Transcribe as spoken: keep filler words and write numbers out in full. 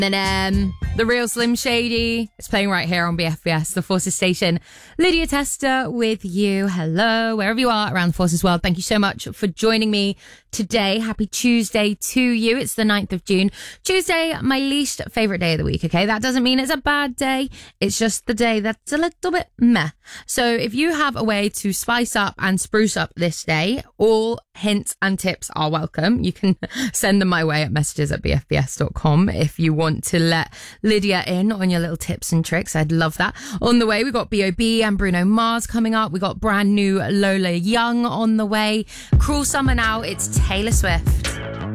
Then um, The Real Slim Shady. It's playing right here on B F B S, the Forces Station. Lydia Tester with you. Hello, wherever you are around the Forces world. Thank you so much for joining me today. Happy Tuesday to you. It's the ninth of June. Tuesday, my least favourite day of the week, okay? That doesn't mean it's a bad day. It's just the day that's a little bit meh. So if you have a way to spice up and spruce up this day, all hints and tips are welcome. You can send them my way at messages at b f b s dot com if you want to let Lydia in on your little tips and tricks. I'd love that. On the way, we've got B O B and Bruno Mars coming up. We've got brand new Lola Young on the way. Cruel Summer now. It's Taylor Swift.